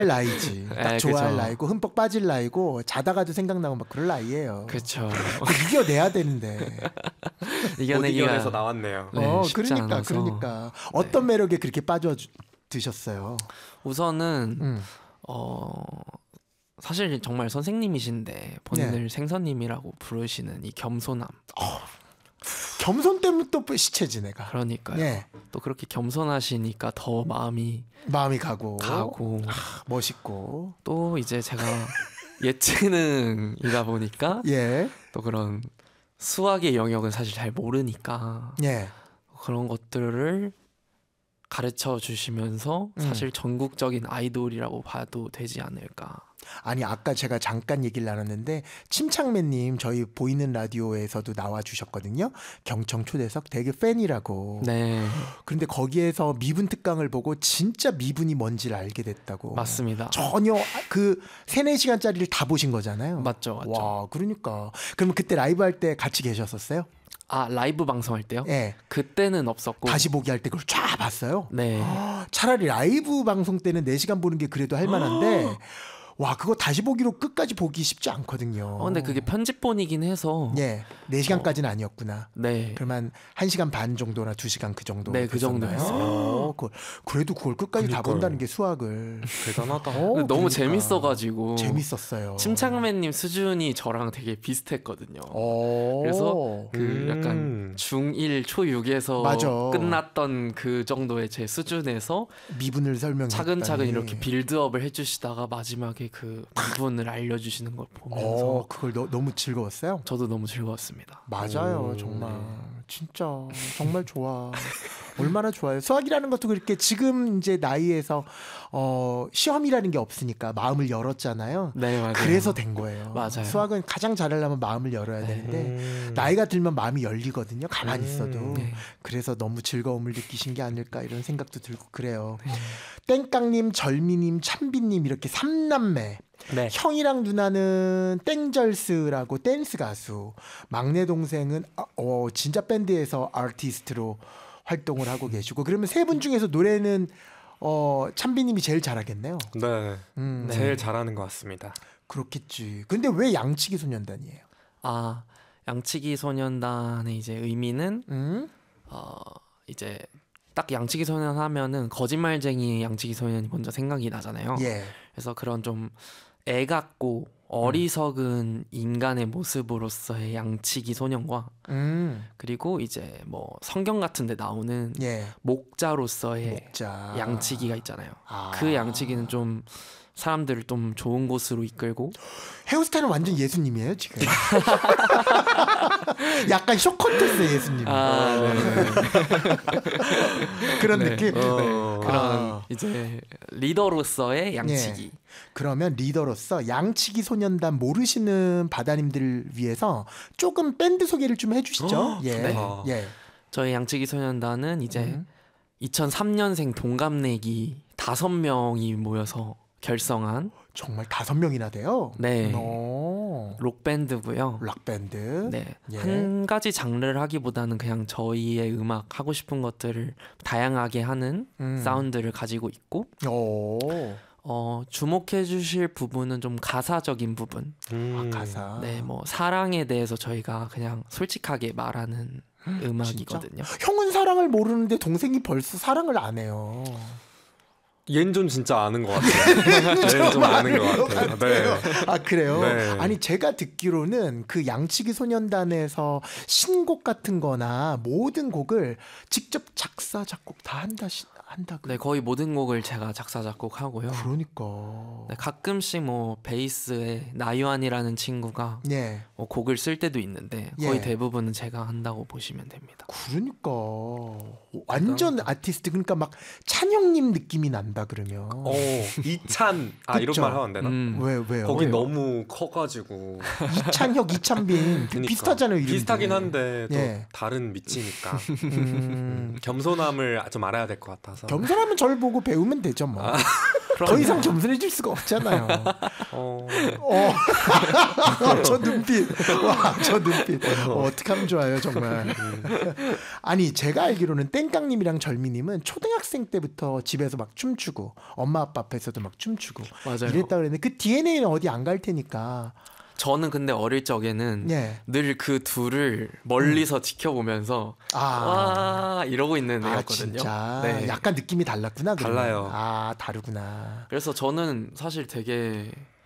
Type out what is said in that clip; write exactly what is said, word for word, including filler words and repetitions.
나이지. 딱 에, 좋아할 그죠. 나이고 흠뻑 빠질 나이고 자다가도 생각나고 막 그럴 나이예요. 그렇죠. 이겨내야 되는데. 못 이겨내기가 이겨내서 나왔네요. 네, 어, 쉽지 그러니까 않아서. 그러니까 어떤 매력에 그렇게 빠져 드셨어요? 우선은 음. 어 사실 정말 선생님이신데 본인을 네. 생선님이라고 부르시는 이 겸손함. 겸손 때문에 또 시체지 내가. 그러니까요. 예. 또 그렇게 겸손하시니까 더 마음이 마음이 가고, 가고 아, 멋있고. 또 이제 제가 예체능이다 보니까 예. 또 그런 수학의 영역은 사실 잘 모르니까 예. 그런 것들을 가르쳐 주시면서 음. 사실 전국적인 아이돌이라고 봐도 되지 않을까. 아니 아까 제가 잠깐 얘기를 나눴는데 침착맨님 저희 보이는 라디오에서도 나와 주셨거든요. 경청 초대석 되게 팬이라고. 네, 그런데 거기에서 미분 특강을 보고 진짜 미분이 뭔지를 알게 됐다고. 맞습니다. 전혀 그 세네 시간짜리를 다 보신 거잖아요. 맞죠, 맞죠. 와, 그러니까. 그러면 그때 라이브 할 때 같이 계셨었어요? 아, 라이브 방송할 때요? 예. 그때는 없었고. 다시 보기 할 때 그걸 쫙 봤어요. 네. 차라리 라이브 방송 때는 네 시간 보는 게 그래도 할 만한데 와, 그거 다시 보기로 끝까지 보기 쉽지 않거든요. 어, 근데 그게 편집본이긴 해서. 예. 네 시간까지는 아니었구나. 네. 그러면 한 시간 반 정도나 두 시간 그 정도. 네, 그 정도였어요. 어, 그, 그래도 그걸 끝까지 다 그러니까요. 본다는 게 수학을. 대단하다. 어, 너무 그러니까. 재밌어가지고. 재밌었어요. 침착맨님 수준이 저랑 되게 비슷했거든요. 어. 그래서 그 음. 약간 중일 초육에서 맞아. 끝났던 그 정도의 제 수준에서 미분을 설명해. 차근차근 이렇게 빌드업을 해주시다가 마지막에 그 미분을 알려주시는 걸 보면서 어, 그걸 너, 너무 즐거웠어요? 저도 너무 즐거웠습니다. 맞아요. 오. 정말 진짜 정말 좋아. 얼마나 좋아요. 수학이라는 것도 그렇게 지금 이제 나이에서 어, 시험이라는 게 없으니까 마음을 열었잖아요. 네, 맞아요. 그래서 된 거예요. 맞아요. 수학은 가장 잘하려면 마음을 열어야 네. 되는데 음. 나이가 들면 마음이 열리거든요. 가만히 음. 있어도. 네. 그래서 너무 즐거움을 느끼신 게 아닐까 이런 생각도 들고 그래요. 네. 땡깡님, 절미님, 참비님 이렇게 삼남매. 네. 형이랑 누나는 땡절스라고 댄스 가수, 막내 동생은 아, 어, 진짜 밴드에서 아티스트로 활동을 하고 계시고, 그러면 세 분 중에서 노래는 어, 참비님이 제일 잘하겠네요. 네. 음, 네. 제일 잘하는 것 같습니다. 그렇겠지. 근데 왜 양치기 소년단이에요? 아, 양치기 소년단의 이제 의미는 음? 어 이제 딱 양치기 소년 하면은 거짓말쟁이 양치기 소년이 먼저 생각이 나잖아요. 예. 그래서 그런 좀 애 같고 어리석은 인간의 모습으로서의 양치기 소년과 음. 그리고 이제 뭐 성경 같은 데 나오는 예. 목자로서의 목자. 양치기가 있잖아요. 아. 그 양치기는 좀 사람들을 좀 좋은 곳으로 이끌고 헤어스타일은 완전 예수님이에요 지금. 약간 쇼컨테스 예수님. 아, 네. 그런 네. 느낌. 어. 그런 아. 이제 리더로서의 양치기. 그러면 리더로서 양치기 소년단 모르시는 바다님들 위해서 조금 밴드 소개를 좀 해주시죠. 예, 네. 예. 저희 양치기 소년단은 이제 음. 이천삼 년생 동갑내기 다섯 명이 모여서 결성한 정말 다섯 명이나 돼요. 네. 오. 록 밴드고요. 락 밴드. 네. 예. 한 가지 장르를 하기보다는 그냥 저희의 음악 하고 싶은 것들을 다양하게 하는 음. 사운드를 가지고 있고 오. 어, 주목해 주실 부분은 좀 가사적인 부분. 음. 아, 가사. 네, 뭐 사랑에 대해서 저희가 그냥 솔직하게 말하는 음악이거든요. 형은 사랑을 모르는데 동생이 벌써 사랑을 안 해요. 얘는 좀 진짜 아는 것 같아요. 얘는 좀 아는 것 같아요. 네. 아 그래요? 네. 아니 제가 듣기로는 그 양치기 소년단에서 신곡 같은 거나 모든 곡을 직접 작사 작곡 다 한다 한다. 네, 거의 모든 곡을 제가 작사 작곡하고요. 그러니까. 네, 가끔씩 뭐 베이스에 나유한이라는 친구가 예. 뭐 곡을 쓸 때도 있는데 거의 예. 대부분은 제가 한다고 보시면 됩니다. 그러니까 완전 아티스트. 그러니까 막 찬영님 느낌이 난다 그러면. 어, 이찬 아 이런 그쵸? 말 하면 안 되나? 음, 왜 왜요? 거기 왜요? 너무 커가지고 이찬혁, 이찬빈 그러니까. 비슷하잖아요. 이름들이. 비슷하긴 한데 또 예. 다른 미치니까 음, 겸손함을 좀 알아야 될 것 같아서. 겸손하면 저를 보고 배우면 되죠 뭐. 아. 더 이상 겸손해 질 수가 없잖아요. 어, 어, 저 눈빛, 와, 저 눈빛, 어, 어떻게 하면 좋아요, 정말. 아니 제가 알기로는 땡깡님이랑 절미님은 초등학생 때부터 집에서 막 춤추고 엄마 아빠 앞에서도 막 춤추고 맞아요. 이랬다 그랬는데 그 디엔에이는 어디 안 갈 테니까. 저는 근데 어릴 적에는 예. 늘 그 둘을 멀리서 지켜보면서 아, 와 이러고 있는 아 애였거든요. 진짜. 네. 약간 느낌이 달랐구나. 그러면. 달라요. 아 다르구나. 그래서 저는 사실 되게